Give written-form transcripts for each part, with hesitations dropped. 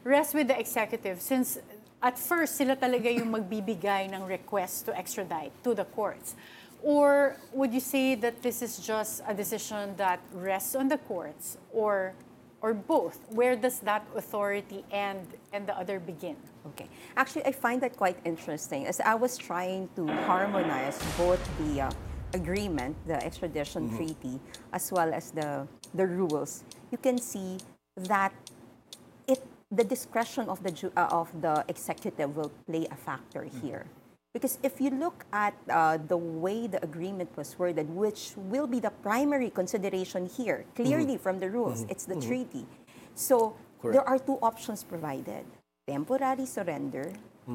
rest with the executive since at first sila talaga yung magbibigay ng request to extradite to the courts? Or would you say that this is just a decision that rests on the courts or both? Where does that authority end and the other begin? Okay. Actually, I find that quite interesting. As I was trying to harmonize both the agreement, the extradition treaty, as well as the rules, you can see that the discretion of the executive will play a factor here. Because if you look at the way the agreement was worded, which will be the primary consideration here, clearly from the rules, it's the treaty. So there are two options provided: temporary surrender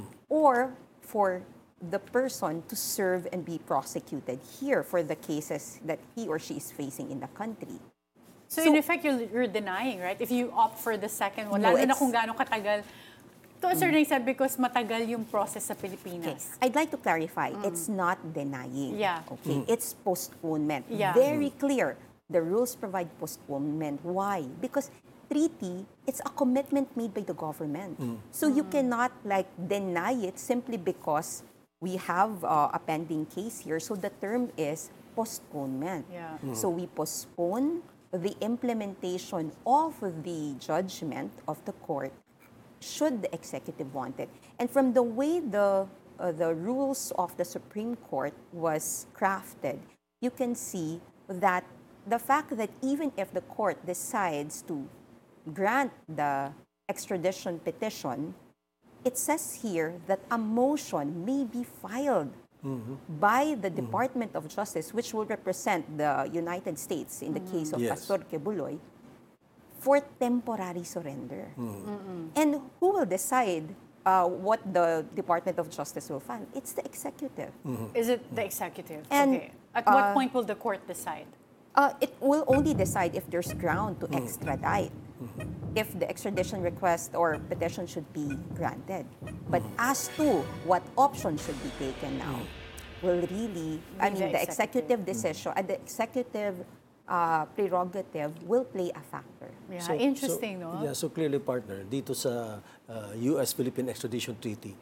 or for the person to serve and be prosecuted here for the cases that he or she is facing in the country. So in effect, you're denying, right? If you opt for the second one, No, lalo na kung gaano katagal, to a certain extent, because matagal yung process sa Okay. Pilipinas. I'd like to clarify, it's not denying. Yeah. Okay, it's postponement. Yeah. Very clear. The rules provide postponement. Why? Because treaty, it's a commitment made by the government. So you cannot deny it simply because we have a pending case here. So the term is postponement. Yeah. So we postpone the implementation of the judgment of the court should the executive want it. And from the way the rules of the Supreme Court was crafted, you can see that the fact that even if the court decides to grant the extradition petition, it says here that a motion may be filed by the Department of Justice, which will represent the United States in the case of Pastor Quebuloy, for temporary surrender. And who will decide what the Department of Justice will file? It's the executive. Is it the executive? And, okay. At what point will the court decide? It will only decide if there's ground to extradite, if the extradition request or petition should be granted. But as to what option should be taken now, will really, the executive decision, the executive prerogative will play a factor. Yeah, interesting, no? Yeah, so clearly, partner, dito sa U.S.-Philippine Extradition Treaty,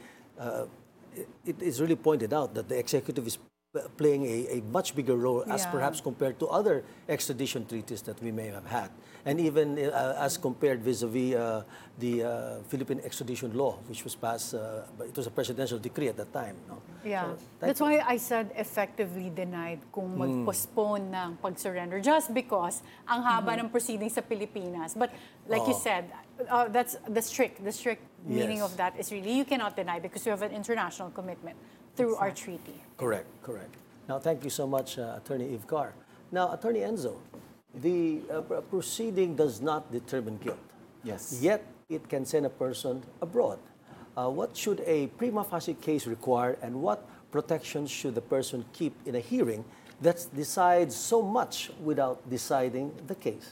it is really pointed out that the executive is playing a much bigger role as perhaps compared to other extradition treaties that we may have had. And even as compared vis-a-vis the Philippine extradition law, which was passed, it was a presidential decree at that time. No? Yeah. So, that's why I said effectively denied kung mag-postpone ng pag-surrender just because ang haba ng proceedings sa Pilipinas. But like you said, that's the strict meaning of that is really you cannot deny because you have an international commitment through our treaty. Correct, correct. Now, thank you so much, Attorney Eve Carr. Now, Attorney Enzo, the proceeding does not determine guilt. Yes. Yet, it can send a person abroad. What should a prima facie case require, and what protections should the person keep in a hearing that decides so much without deciding the case?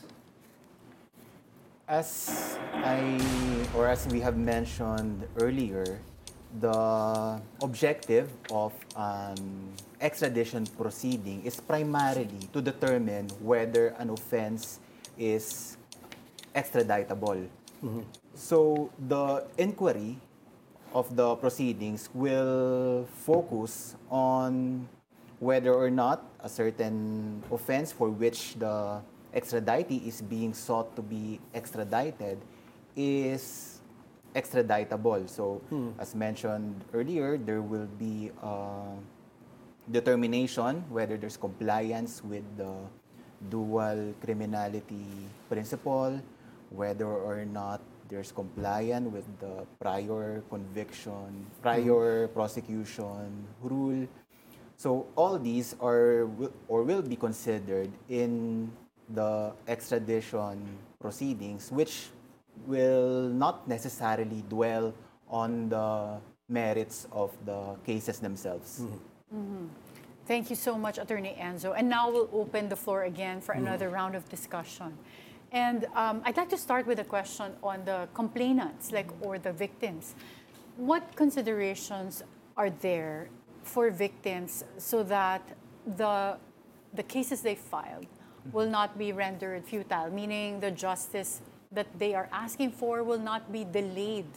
As we have mentioned earlier, the objective of extradition proceeding is primarily to determine whether an offense is extraditable. So the inquiry of the proceedings will focus on whether or not a certain offense for which the extraditee is being sought to be extradited is extraditable. So, as mentioned earlier, there will be determination whether there's compliance with the dual criminality principle, whether or not there's compliance with the prior conviction, prior prosecution rule. So, all these will be considered in the extradition proceedings, which will not necessarily dwell on the merits of the cases themselves. Thank you so much, Attorney Enzo. And now we'll open the floor again for another round of discussion. And I'd like to start with a question on the complainants, or the victims. What considerations are there for victims so that the cases they filed will not be rendered futile, meaning the justice that they are asking for will not be delayed